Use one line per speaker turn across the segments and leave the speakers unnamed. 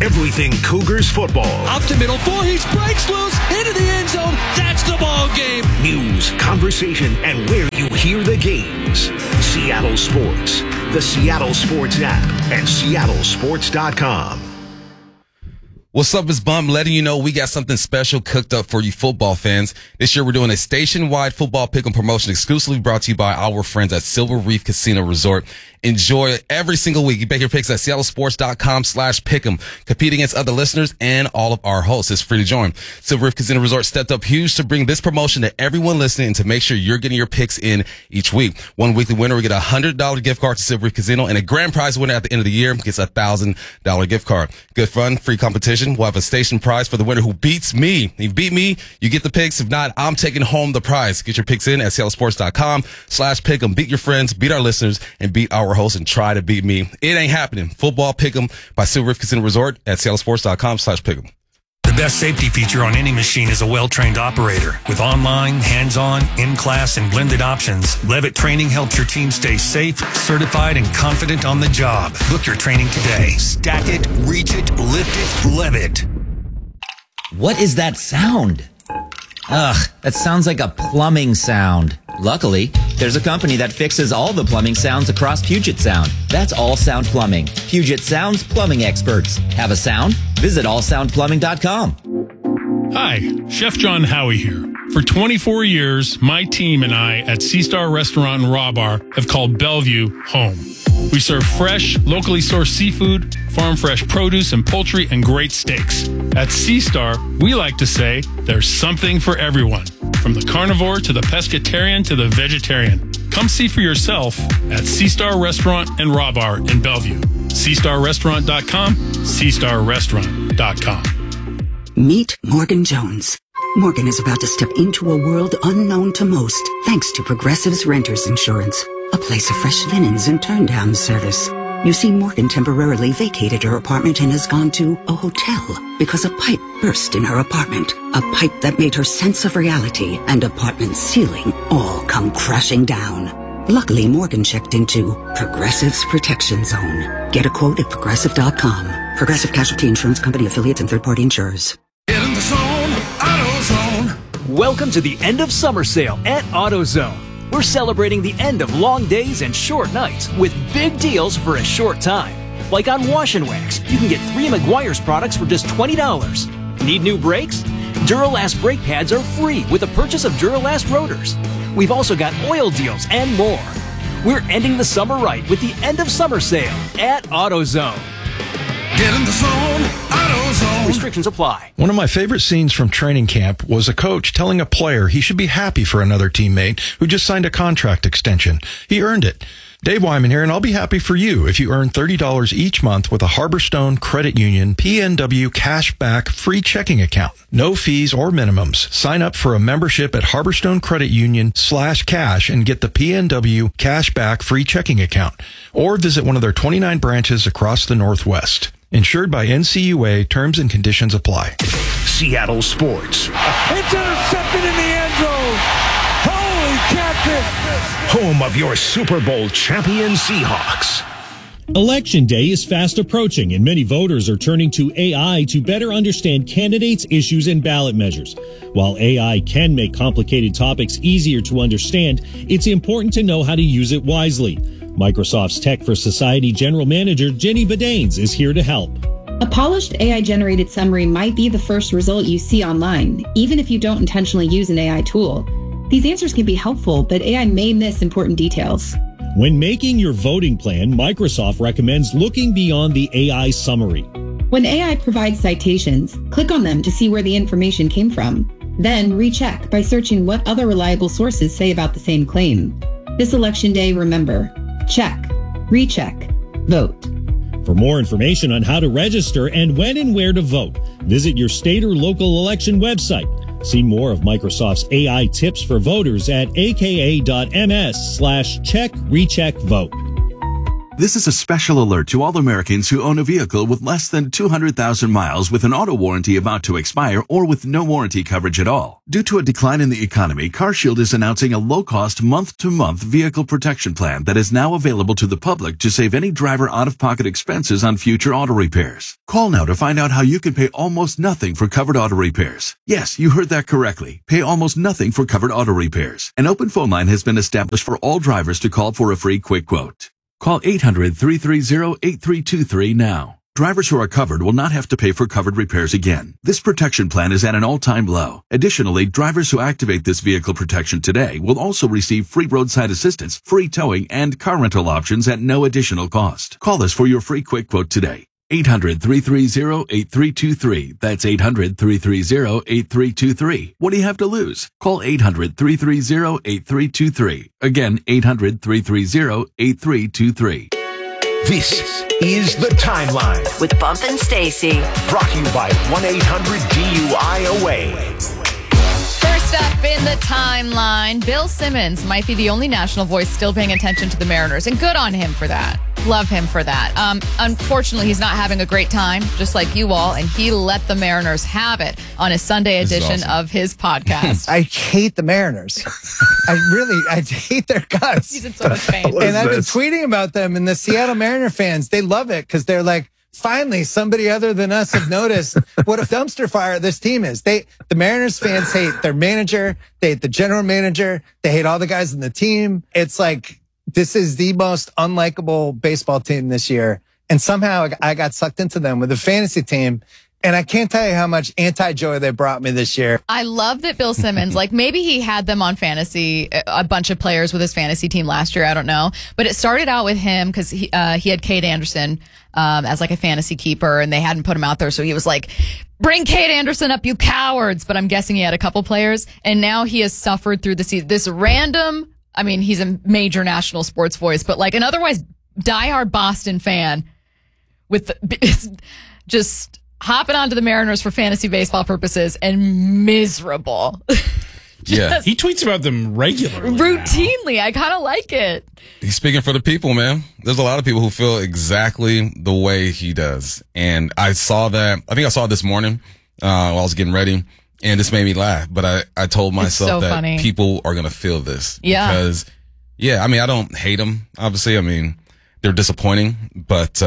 everything Cougars football.
Up to middle, Voorhees breaks loose, into the end zone. That's the ball game.
News, conversation, and where you hear the games. Seattle Sports, the Seattle Sports app, and seattlesports.com.
What's up, it's Bum, letting you know we got something special cooked up for you football fans. This year we're doing a station-wide football pick'em promotion exclusively brought to you by our friends at Silver Reef Casino Resort. Enjoy it every single week. You bet your picks at seattlesports.com/pick'em. Compete against other listeners and all of our hosts. It's free to join. Silver Reef Casino Resort stepped up huge to bring this promotion to everyone listening and to make sure you're getting your picks in each week. One weekly winner will get a $100 gift card to Silver Reef Casino, and a grand prize winner at the end of the year gets a $1,000 gift card. Good fun, free competition. We'll have a station prize for the winner who beats me. If you beat me, you get the picks. If not, I'm taking home the prize. Get your picks in at seattlesports.com/pick'em. Beat your friends, beat our listeners, and beat our host, and try to beat me. It ain't happening. Football Pick'em by Silver Reef Casino Resort at seattlesports.com/pick'em.
The best safety feature on any machine is a well-trained operator. With online, hands-on, in-class, and blended options, Levitt Training helps your team stay safe, certified, and confident on the job. Book your training today. Stack it, reach it, lift it, Levitt.
What is that sound? Ugh, that sounds like a plumbing sound. Luckily, there's a company that fixes all the plumbing sounds across Puget Sound. That's All Sound Plumbing. Puget Sound's plumbing experts. Have a sound? Visit allsoundplumbing.com.
Hi, Chef John Howie here. For 24 years, my team and I at Sea Star Restaurant and Raw Bar have called Bellevue home. We serve fresh, locally sourced seafood, farm fresh produce and poultry, and great steaks. At Sea Star, we like to say there's something for everyone, from the carnivore to the pescatarian to the vegetarian. Come see for yourself at Sea Star Restaurant and Raw Bar in Bellevue. SeaStarRestaurant.com, SeaStarRestaurant.com.
Meet Morgan Jones. Morgan is about to step into a world unknown to most, thanks to Progressive's Renters Insurance, a place of fresh linens and turn-down service. You see, Morgan temporarily vacated her apartment and has gone to a hotel because a pipe burst in her apartment. A pipe that made her sense of reality and apartment ceiling all come crashing down. Luckily, Morgan checked into Progressive's Protection Zone. Get a quote at Progressive.com. Progressive Casualty Insurance Company, affiliates, and third-party insurers.
Get in the zone, AutoZone. Welcome to the end of summer sale at AutoZone. We're celebrating the end of long days and short nights with big deals for a short time. Like on Wash and Wax, you can get 3 Meguiar's products for just $20. Need new brakes? Duralast brake pads are free with the purchase of Duralast rotors. We've also got oil deals and more. We're ending the summer right with the end of summer sale at AutoZone. Get in the zone, AutoZone. Restrictions apply.
One of my favorite scenes from training camp was a coach telling a player he should be happy for another teammate who just signed a contract extension. He earned it. Dave Wyman here, and I'll be happy for you if you earn $30 each month with a Harborstone Credit Union PNW Cashback free checking account. No fees or minimums. Sign up for a membership at Harborstone Credit Union/cash and get the PNW Cashback free checking account. Or visit one of their 29 branches across the Northwest. Insured by NCUA, terms and conditions apply.
Seattle Sports.
It's intercepted in the end zone. Holy catfish.
Home of your Super Bowl champion Seahawks.
Election Day is fast approaching, and many voters are turning to AI to better understand candidates, issues, and ballot measures. While AI can make complicated topics easier to understand, it's important to know how to use it wisely. Microsoft's Tech for Society General Manager Jenny Badanes is here to help.
A polished AI-generated summary might be the first result you see online, even if you don't intentionally use an AI tool. These answers can be helpful, but AI may miss important details.
When making your voting plan, Microsoft recommends looking beyond the AI summary.
When AI provides citations, click on them to see where the information came from. Then recheck by searching what other reliable sources say about the same claim. This election day, remember, check, recheck, vote.
For more information on how to register and when and where to vote, visit your state or local election website. See more of Microsoft's AI tips for voters at aka.ms/check-recheck-vote.
This is a special alert to all Americans who own a vehicle with less than 200,000 miles with an auto warranty about to expire or with no warranty coverage at all. Due to a decline in the economy, CarShield is announcing a low-cost month-to-month vehicle protection plan that is now available to the public to save any driver out-of-pocket expenses on future auto repairs. Call now to find out how you can pay almost nothing for covered auto repairs. Yes, you heard that correctly. Pay almost nothing for covered auto repairs. An open phone line has been established for all drivers to call for a free quick quote. Call 800-330-8323 now. Drivers who are covered will not have to pay for covered repairs again. This protection plan is at an all-time low. Additionally, drivers who activate this vehicle protection today will also receive free roadside assistance, free towing, and car rental options at no additional cost. Call us for your free quick quote today. 800-330-8323. That's 800-330-8323. What do you have to lose? Call 800-330-8323. Again, 800-330-8323.
This is The Timeline
with Bump and Stacy.
Brought to you by 1-800-DUI-AWAY.
First up in the timeline, Bill Simmons might be the only national voice still paying attention to the Mariners, and good on him for that. Love him for that. Unfortunately, he's not having a great time, just like you all, and he let the Mariners have it on his Sunday edition of his podcast.
I hate the Mariners. I hate their guts.
He's in so much pain.
And I've been tweeting about them, and the Seattle Mariner fans, they love it because they're like, finally, somebody other than us have noticed what a dumpster fire this team is. The Mariners fans hate their manager. They hate the general manager. They hate all the guys in the team. It's like, this is the most unlikable baseball team this year. And somehow I got sucked into them with a fantasy team. And I can't tell you how much anti-joy they brought me this year.
I love that Bill Simmons, like maybe he had them on fantasy, a bunch of players with his fantasy team last year. I don't know. But it started out with him because he had Cade Anderson as like a fantasy keeper, and they hadn't put him out there. So he was like, bring Cade Anderson up, you cowards. But I'm guessing he had a couple players. And now he has suffered through the season. This random, I mean, he's a major national sports voice, but like an otherwise diehard Boston fan with just hopping onto the Mariners for fantasy baseball purposes and miserable.
Yeah. He tweets about them regularly.
Routinely. Now. I kind of like it.
He's speaking for the people, man. There's a lot of people who feel exactly the way he does. And I saw that, I think I saw it this morning while I was getting ready. And this made me laugh, but I told myself that funny. People are going to feel this.
Yeah.
Because, I mean, I don't hate them, obviously. I mean, they're disappointing, but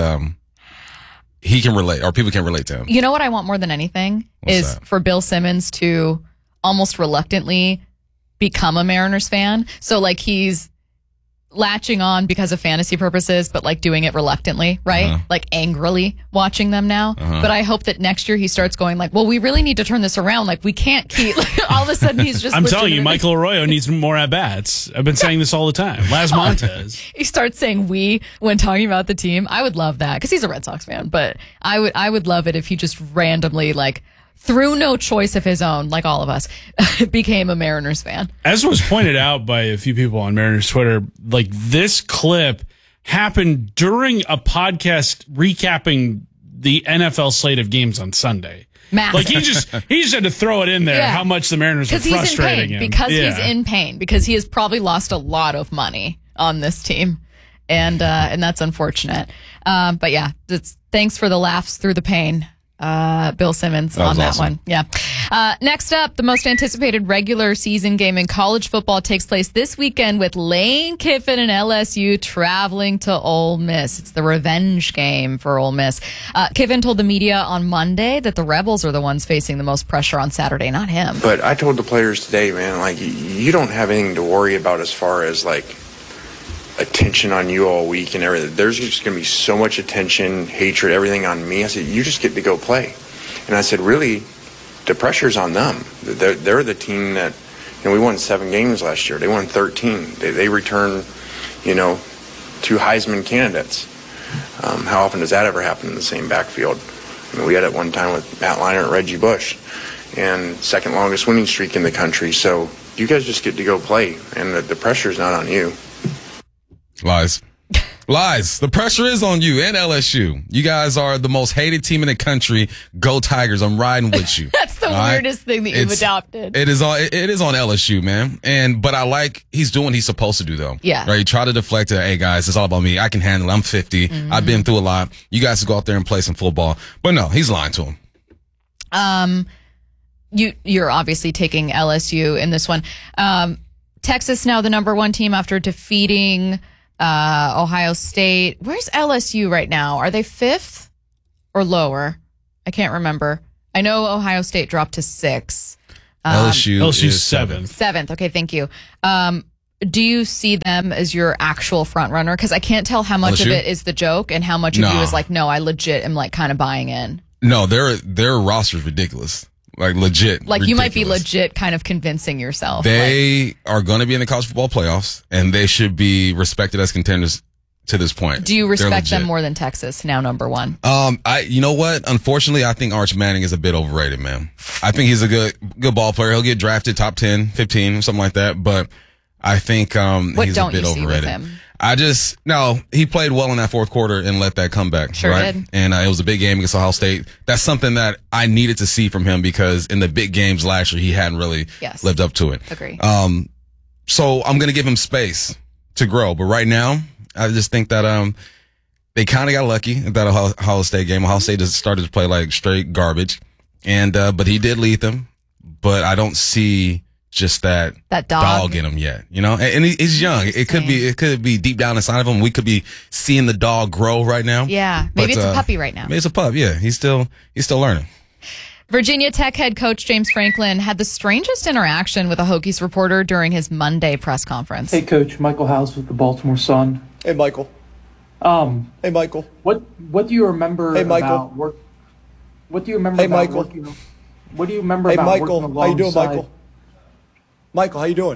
he can relate, or people can relate to him.
You know what I want more than anything is for Bill Simmons to almost reluctantly become a Mariners fan. So, like, he's latching on because of fantasy purposes, but like doing it reluctantly, right? Uh-huh. Like angrily watching them now. Uh-huh. But I hope that next year he starts going like, well, we really need to turn this around. Like we can't keep like, all of a sudden he's just.
I'm telling you, Michael Arroyo needs more at bats. I've been saying this all the time. Laz Montez.
He starts saying we when talking about the team. I would love that because he's a Red Sox fan. But I would love it if he just randomly like, through no choice of his own, like all of us, became a Mariners fan.
As was pointed out by a few people on Mariners Twitter, like this clip happened during a podcast recapping the NFL slate of games on Sunday.
Massive.
Like he just had to throw it in there how much the Mariners were frustrating him.
Because he's in pain. Because he has probably lost a lot of money on this team. And that's unfortunate. But yeah, thanks for the laughs through the pain. Bill Simmons on that awesome. One. Yeah. Next up, the most anticipated regular season game in college football takes place this weekend with Lane Kiffin and LSU traveling to Ole Miss. It's the revenge game for Ole Miss. Kiffin told the media on Monday that the Rebels are the ones facing the most pressure on Saturday, not him.
But I told the players today, man, like you don't have anything to worry about as far as like attention on you all week and everything. There's just going to be so much attention, hatred, everything on me. I said, you just get to go play. And I said, really, the pressure's on them. They're the team that, we won 7 games last year. They won 13. They returned, 2 Heisman candidates. How often does that ever happen in the same backfield? I mean, we had it one time with Matt Leinart and Reggie Bush, and second longest winning streak in the country. So you guys just get to go play, and the pressure's not on you.
Lies. The pressure is on you and LSU. You guys are the most hated team in the country. Go Tigers. I'm riding with you.
That's the weirdest thing that you've adopted?
It is on LSU, man. But I like he's doing what he's supposed to do though.
Yeah.
Right. He tried to deflect it. Hey guys, it's all about me. I can handle it. I'm 50.
Mm-hmm.
I've been through a lot. You guys can go out there and play some football. But no, he's lying to him.
You're obviously taking LSU in this one. Texas now the number 1 team after defeating Ohio State. Where's LSU right now? Are they 5th or lower? I can't remember. I know Ohio State dropped to 6.
LSU's
is 7th.
7th. Okay, thank you. Do you see them as your actual front runner? Because I can't tell how much
LSU?
of it is the joke and how much of you is like, no, I legit am like kind of buying in.
No, their roster's ridiculous. Like legit.
Like you might be
ridiculous.
legit kind of convincing yourself.
They are going to be in the college football playoffs, and they should be respected as contenders to this point.
Do you respect
They're
them
legit.
more than Texas, now number 1?
You know what? Unfortunately, I think Arch Manning is a bit overrated, man. I think he's a good ball player. He'll get drafted top 10, 15, something like that. But I think
What
he's a
don't
bit
you see
overrated.
with him?
He played well in that fourth quarter and let that come back.
Sure
right?
did.
And it was a big game against Ohio State. That's something that I needed to see from him because in the big games last year, he hadn't really lived up to it.
Agree.
So I'm going to give him space to grow. But right now, I just think that they kind of got lucky at that Ohio State game. Ohio State just started to play like straight garbage. And but he did lead them. But I don't see just that dog in him yet, you know, and he's young. It could be deep down inside of him. We could be seeing the dog grow right now.
Yeah, maybe it's a puppy right now.
Maybe it's a pup. Yeah, he's still learning.
Virginia Tech head coach James Franklin had the strangest interaction with a Hokies reporter during his Monday press conference.
Hey, Coach, Michael Howes with the Baltimore Sun.
Hey, Michael.
Hey, Michael. What do you remember?
Hey, Michael.
About work? What do you remember?
Hey,
about
Michael.
Working, what do you remember
Hey,
about
Michael.
working
How you doing,
alongside-
Michael? Michael, how you doing?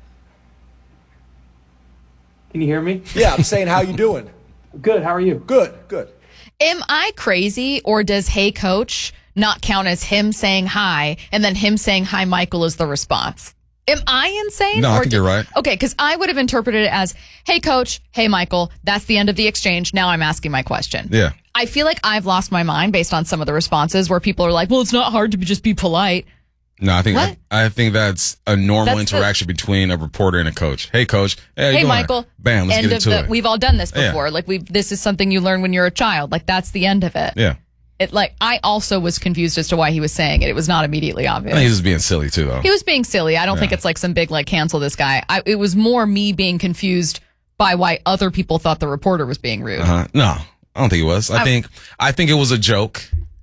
Can you hear me?
Yeah, I'm saying how you doing.
Good. How are you?
Good.
Am I crazy, or does "Hey Coach" not count as him saying hi and then him saying "Hi, Michael" is the response? Am I insane?
No, I think you're right.
Okay, because I would have interpreted it as "Hey Coach, hey Michael." That's the end of the exchange. Now I'm asking my question.
Yeah.
I feel like I've lost my mind based on some of the responses where people are like, "Well, it's not hard to just be polite."
No, I think that's a normal
That's
interaction between a reporter and a coach. Hey, coach. Hey, how you
Hey,
doing?
Michael.
Bam. Let's
end
get into
of
it.
We've all done this
Yeah.
before. Like this is something you learn when you're a child. Like that's the end of it.
Yeah.
I also was confused as to why he was saying it. It was not immediately
I
obvious.
think he's just being silly too, though.
He was being silly. I don't
Yeah.
think it's like some big like cancel this guy. It was more me being confused by why other people thought the reporter was being rude.
No, I don't think it was. I think it was a joke,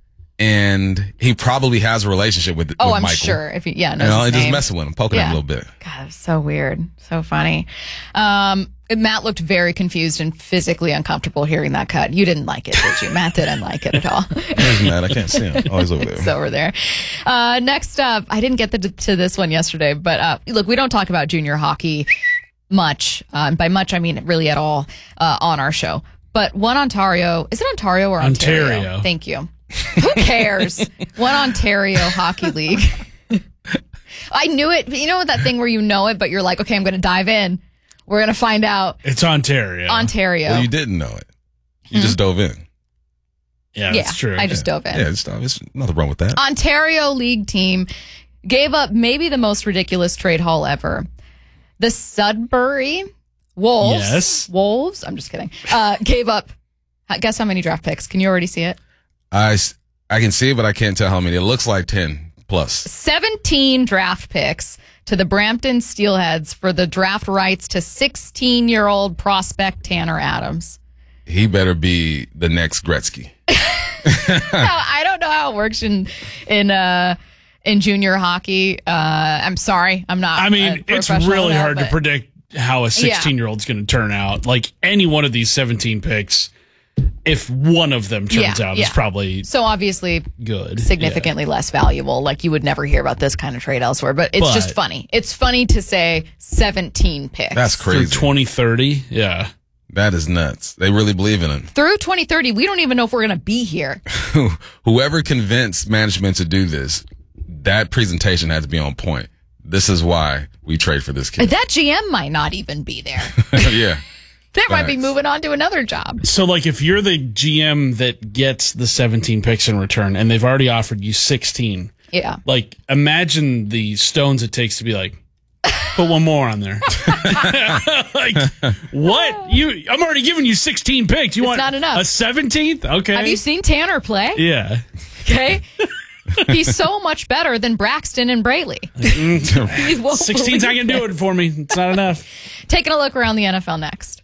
and he probably has a relationship with.
Oh,
with
I'm
Michael.
sure. If he,
You
knows
know,
his
just
name.
messing with him, poking him a little bit.
God, it's so weird, so funny. Matt looked very confused and physically uncomfortable hearing that cut. You didn't like it, did you? Matt didn't like it at all.
Where's Matt? I can't see him. Oh, he's over there.
It's over there. Next up, I didn't get to this one yesterday, but look, we don't talk about junior hockey much. By much, I mean really at all on our show. But One Ontario, is it Ontario or Ontario?
Ontario.
Thank you. Who cares? One Ontario Hockey League. I knew it. You know that thing where you know it, but you're like, okay, I'm going to dive in. We're going to find out.
It's Ontario.
Ontario.
Well, you didn't know it. You just dove in.
Yeah, that's true.
I just dove in.
Yeah, there's nothing wrong with that.
Ontario League team gave up maybe the most ridiculous trade haul ever. The Sudbury Wolves.
Yes.
Wolves. I'm just kidding. Gave up. Guess how many draft picks? Can you already see it?
I can see it, but I can't tell how many. It looks like 10 plus.
17 draft picks to the Brampton Steelheads for the draft rights to 16-year-old prospect Tanner Adams.
He better be the next Gretzky.
I don't know how it works in junior hockey. I'm sorry, I'm not.
I mean, it's really hard to predict how a 16-year-old's going to turn out. Like any one of these 17 picks, if one of them turns out, it's probably
so obviously
good,
significantly less valuable. Like you would never hear about this kind of trade elsewhere. But it's just funny. It's funny to say 17 picks.
That's crazy.
Through 2030, yeah.
That is nuts. They really believe in him.
Through 2030, we don't even know if we're going to be here.
Whoever convinced management to do this, that presentation had to be on point. This is why we trade for this kid.
That GM might not even be there.
Yeah.
They might be moving on to another job.
So, like, if you're the GM that gets the 17 picks in return and they've already offered you 16,
Yeah.
Like, imagine the stones it takes to be like, put one more on there. Like, what? I'm already giving you 16 picks. You want
not enough.
A 17th? Okay.
Have you seen Tanner play?
Yeah.
Okay. He's so much better than Braxton and Braley.
16's not going to do it for me. It's not enough.
Taking a look around the NFL next.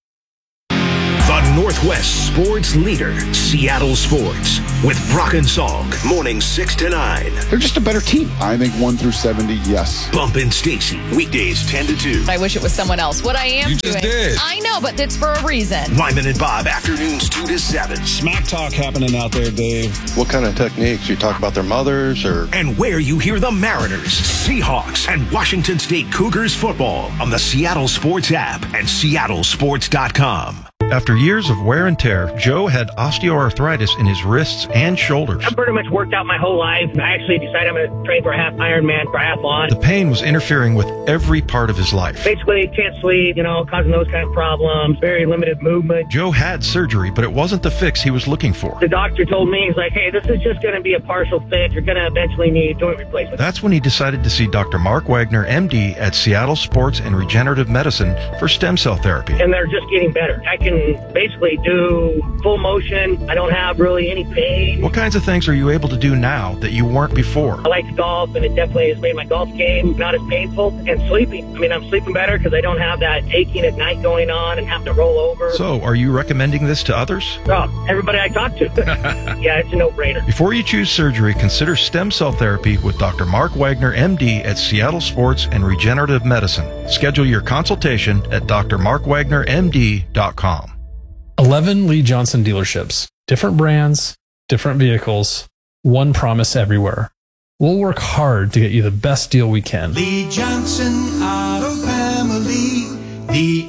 The Northwest sports leader, Seattle Sports, with Brock and Salk, mornings 6 to 9.
They're just a better team. I think 1 through 70, yes.
Bump and Stacy, weekdays 10 to 2.
I wish it was someone else. What I am
You
doing.
just did.
I know, but it's for a reason.
Wyman and Bob, afternoons 2 to 7.
Smack talk happening out there, Dave.
What kind of techniques? You talk about their mothers or?
And where you hear the Mariners, Seahawks, and Washington State Cougars football on the Seattle Sports app and seattlesports.com.
After years of wear and tear, Joe had osteoarthritis in his wrists and shoulders.
I've pretty much worked out my whole life. I actually decided I'm going to train for a half Ironman triathlon.
The pain was interfering with every part of his life.
Basically, can't sleep, causing those kind of problems, very limited movement.
Joe had surgery, but it wasn't the fix he was looking for.
The doctor told me, he's like, hey, this is just going to be a partial fix. You're going to eventually need joint replacement.
That's when he decided to see Dr. Mark Wagner, MD, at Seattle Sports and Regenerative Medicine for stem cell therapy.
And they're just getting better. I can basically do full motion. I don't have really any pain.
What kinds of things are you able to do now that you weren't before?
I like to golf, and it definitely has made my golf game not as painful. And sleeping. I mean, I'm sleeping better because I don't have that aching at night going on and have to roll over.
So, are you recommending this to others?
Oh, everybody I talk to. Yeah, it's a no-brainer.
Before you choose surgery, consider stem cell therapy with Dr. Mark Wagner, MD, at Seattle Sports and Regenerative Medicine. Schedule your consultation at drmarkwagnermd.com.
11 Lee Johnson dealerships. Different brands, different vehicles, one promise everywhere. We'll work hard to get you the best deal we can.
Lee Johnson Auto Family, the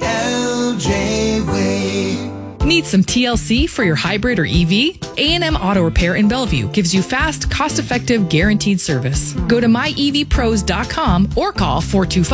LJ way.
Need some TLC for your hybrid or EV? A&M Auto Repair in Bellevue gives you fast, cost-effective, guaranteed service. Go to myevpros.com or call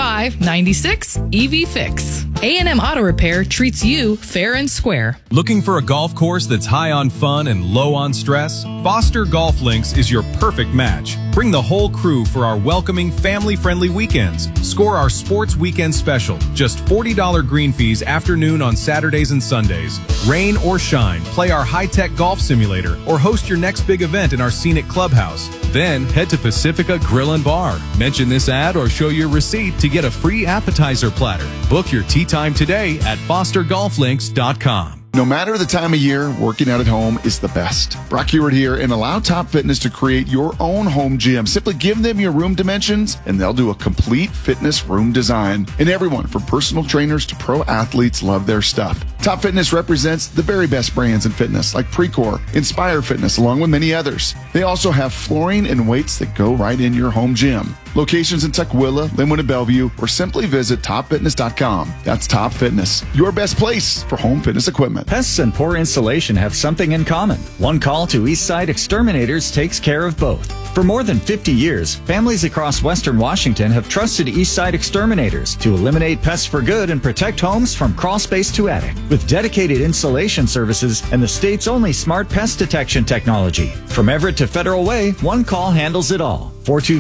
425-96-EV-FIX. A&M Auto Repair treats you fair and square.
Looking for a golf course that's high on fun and low on stress? Foster Golf Links is your perfect match. Bring the whole crew for our welcoming, family-friendly weekends. Score our Sports Weekend Special. Just $40 green fees afternoon on Saturdays and Sundays. Rain or shine, play our high-tech golf simulator or host your next big event in our scenic clubhouse. Then head to Pacifica Grill and Bar. Mention this ad or show your receipt to get a free appetizer platter. Book your tee time today at fostergolflinks.com.
No matter the time of year, working out at home is the best. Brock Heward here, and allow Top Fitness to create your own home gym. Simply give them your room dimensions, and they'll do a complete fitness room design. And everyone, from personal trainers to pro athletes, love their stuff. Top Fitness represents the very best brands in fitness, like Precor, Inspire Fitness, along with many others. They also have flooring and weights that go right in your home gym. Locations in Tukwila, Linwood, and Bellevue, or simply visit topfitness.com. That's Top Fitness, your best place for home fitness equipment.
Pests and poor insulation have something in common. One call to Eastside Exterminators takes care of both. For more than 50 years, families across Western Washington have trusted Eastside Exterminators to eliminate pests for good and protect homes from crawl space to attic. With dedicated insulation services and the state's only smart pest detection technology. From Everett to Federal Way, one call handles it all.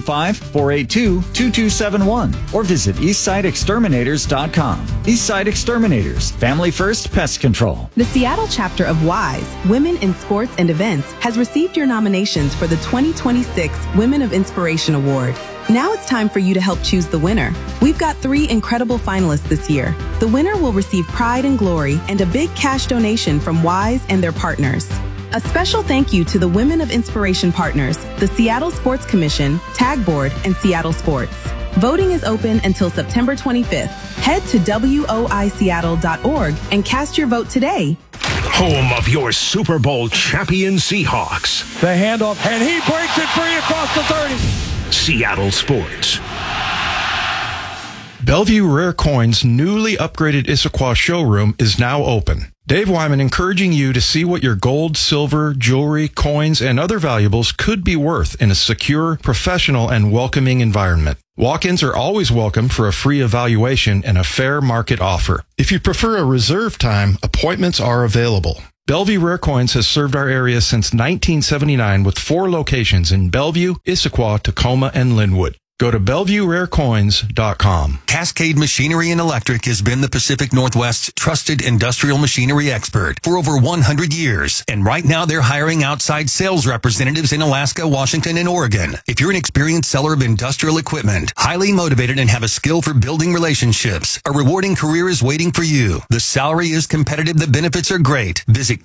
425-482-2271 or visit eastsideexterminators.com. Eastside Exterminators, family first pest control.
The Seattle chapter of WISE, Women in Sports and Events, has received your nominations for the 2026 Women of Inspiration Award. Now it's time for you to help choose the winner. We've got 3 incredible finalists this year. The winner will receive pride and glory and a big cash donation from WISE and their partners. A special thank you to the Women of Inspiration partners, the Seattle Sports Commission, Tag Board, and Seattle Sports. Voting is open until September 25th. Head to woiseattle.org and cast your vote today.
Home of your Super Bowl champion Seahawks.
The handoff, and he breaks it free across the 30.
Seattle Sports.
Bellevue Rare Coins' newly upgraded Issaquah showroom is now open. Dave Wyman encouraging you to see what your gold, silver, jewelry, coins, and other valuables could be worth in a secure, professional, and welcoming environment. Walk-ins are always welcome for a free evaluation and a fair market offer. If you prefer a reserve time, appointments are available. Bellevue Rare Coins has served our area since 1979 with 4 locations in Bellevue, Issaquah, Tacoma, and Linwood. Go to BellevueRareCoins.com.
Cascade Machinery and Electric has been the Pacific Northwest's trusted industrial machinery expert for over 100 years. And right now they're hiring outside sales representatives in Alaska, Washington, and Oregon. If you're an experienced seller of industrial equipment, highly motivated and have a skill for building relationships, a rewarding career is waiting for you. The salary is competitive. The benefits are great. Visit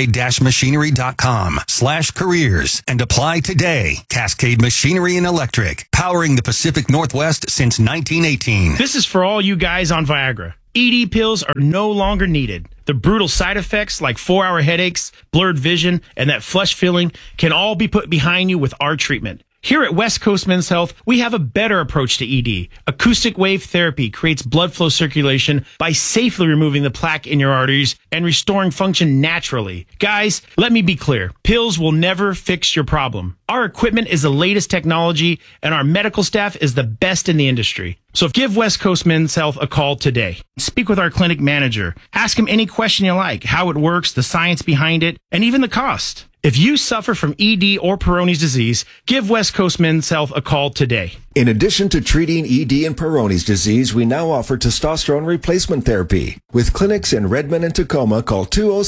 cascade-machinery.com/careers and apply today. Cascade Machinery and Electric, powering the Pacific Northwest since 1918.
This is for all you guys on Viagra. ED pills are no longer needed. The brutal side effects like 4-hour headaches, blurred vision, and that flush feeling can all be put behind you with our treatment. Here at West Coast Men's Health, we have a better approach to ED. Acoustic wave therapy creates blood flow circulation by safely removing the plaque in your arteries and restoring function naturally. Guys, let me be clear. Pills will never fix your problem. Our equipment is the latest technology, and our medical staff is the best in the industry. So give West Coast Men's Health a call today. Speak with our clinic manager. Ask him any question you like, how it works, the science behind it, and even the cost. If you suffer from ED or Peyronie's disease, give West Coast Men's Health a call today.
In addition to treating ED and Peyronie's disease, we now offer testosterone replacement therapy. With clinics in Redmond and Tacoma, call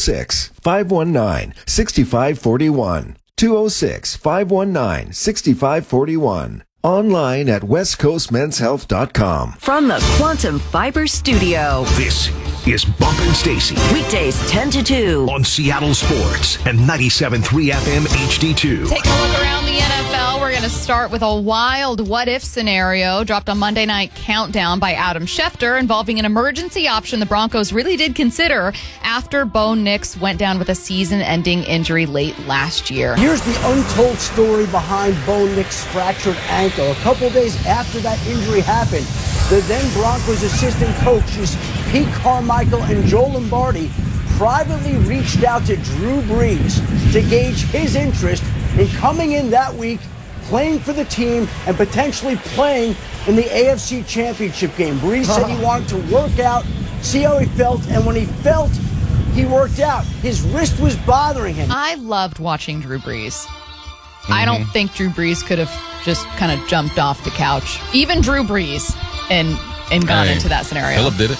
206-519-6541. 206-519-6541. Online at westcoastmenshealth.com.
From the Quantum Fiber Studio.
This is Bump and Stacy.
Weekdays 10 to 2.
On Seattle Sports and 97.3 FM HD2.
Take a look around the NFL. We're going to start with a wild what-if scenario dropped on Monday Night Countdown by Adam Schefter involving an emergency option the Broncos really did consider after Bo Nix went down with a season-ending injury late last year.
Here's the untold story behind Bo Nix's fractured ankle. A couple days after that injury happened, the then Broncos assistant coaches Pete Carmichael and Joe Lombardi privately reached out to Drew Brees to gauge his interest in coming in that week, playing for the team, and potentially playing in the AFC Championship game. Brees said he wanted to work out, see how he felt, and when he felt, he worked out. His wrist was bothering him.
I loved watching Drew Brees. I don't think Drew Brees could have just kind of jumped off the couch. Even Drew Brees and gone into that scenario.
Philip did it.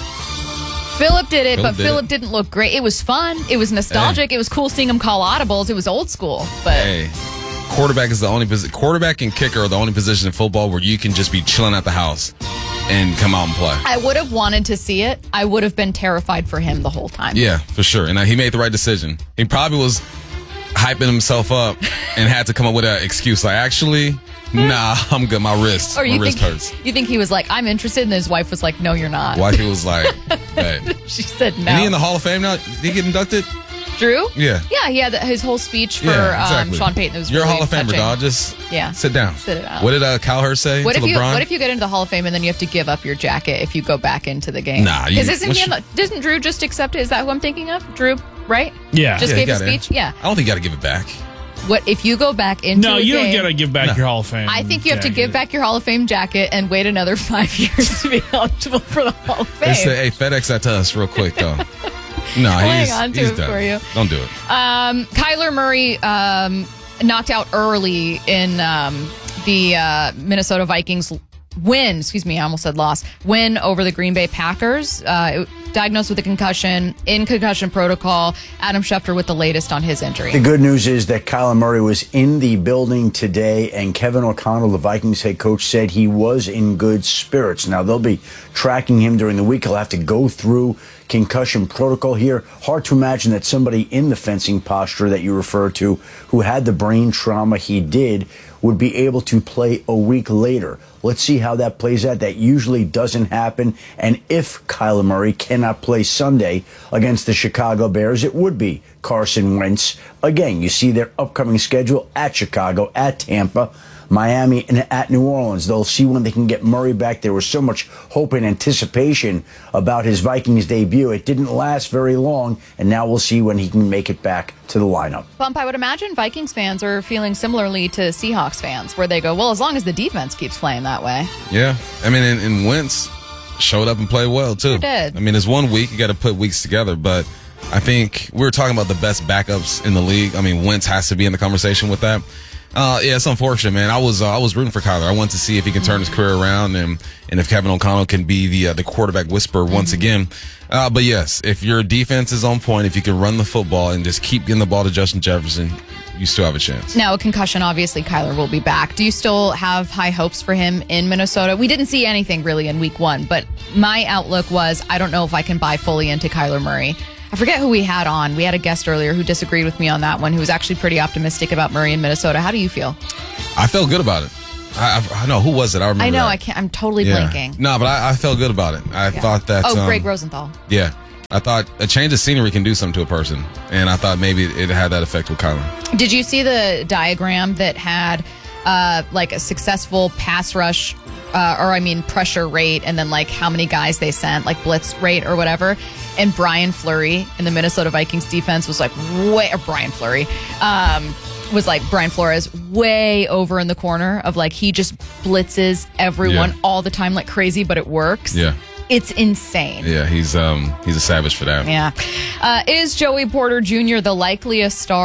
But Philip didn't look great. It was fun. It was nostalgic. It was cool seeing him call audibles. It was old school. But
quarterback is the only position. Quarterback and kicker are the only position in football where you can just be chilling at the house and come out and play.
I would have wanted to see it. I would have been terrified for him the whole time.
Yeah, for sure. And he made the right decision. He probably was hyping himself up and had to come up with an excuse like, actually, nah, I'm good. My wrist hurts.
You think he was like, I'm interested, and his wife was like, no, you're not.
Wifey was like, hey.
She said no.
And he in the Hall of Fame now? Did he get inducted?
Drew?
Yeah.
Yeah, he had his whole speech for
exactly.
Sean Payton. It was
You're
really
a Hall of Famer,
touching.
dog. Just sit down.
Sit it out.
What did Cowherd say to LeBron?
What if you get into the Hall of Fame and then you have to give up your jacket if you go back into the game?
Nah.
Doesn't Drew just accept it? Is that who I'm thinking of? Drew, right?
Yeah.
Just gave a speech? Yeah.
I don't think you got to give it back.
What if you go back into
No,
a
you
game,
don't got to give back your Hall of Fame.
I think you have to give back your Hall of Fame jacket and wait another 5 years to be eligible for the Hall of Fame.
They say, hey, FedEx that to us real quick, though. No,
hang on to it
done.
for you.
Don't do it.
Kyler Murray knocked out early in the Minnesota Vikings win. Excuse me, I almost said loss. Win over the Green Bay Packers. Diagnosed with a concussion, in concussion protocol. Adam Schefter with the latest on his injury.
The good news is that Kyler Murray was in the building today, and Kevin O'Connell, the Vikings head coach, said he was in good spirits. Now, they'll be tracking him during the week. He'll have to go through concussion protocol here. Hard to imagine that somebody in the fencing posture that you refer to, who had the brain trauma he did, would be able to play a week later. Let's see how that plays out. That usually doesn't happen. And if Kyler Murray cannot play Sunday against the Chicago Bears, it would be Carson Wentz. Again, you see their upcoming schedule at Chicago, at Tampa, Miami, and at New Orleans. They'll see when they can get Murray back. There was so much hope and anticipation about his Vikings debut. It didn't last very long, and now we'll see when he can make it back to the lineup.
Bump, I would imagine Vikings fans are feeling similarly to Seahawks fans, where they go, well, as long as the defense keeps playing that way.
Yeah. I mean, and Wentz showed up and played well, too.
He did.
I mean, it's 1 week. You got to put weeks together, but I think we were talking about the best backups in the league. I mean, Wentz has to be in the conversation with that. Yeah, it's unfortunate, man. I was rooting for Kyler. I wanted to see if he can turn his career around and if Kevin O'Connell can be the quarterback whisperer once again. But yes, if your defense is on point, if you can run the football and just keep getting the ball to Justin Jefferson, you still have a chance.
Now, a concussion, obviously, Kyler will be back. Do you still have high hopes for him in Minnesota? We didn't see anything really in week 1, but my outlook was, I don't know if I can buy fully into Kyler Murray. I forget who we had on. We had a guest earlier who disagreed with me on that one, who was actually pretty optimistic about Murray in Minnesota. How do you feel?
I felt good about it. I know. Who was it? I remember.
I know.
That.
I'm totally blanking.
No, but I felt good about it. I thought that.
Greg Rosenthal.
Yeah. I thought a change of scenery can do something to a person, and I thought maybe it had that effect with Kyler.
Did you see the diagram that had like a successful pass rush, pressure rate, and then like how many guys they sent, like blitz rate or whatever? And Brian Fleury in the Minnesota Vikings defense was like Brian Flores way over in the corner of like he just blitzes everyone all the time like crazy, but it works.
Yeah.
It's insane.
Yeah, he's a savage for that.
Yeah. Is Joey Porter Jr. the likeliest star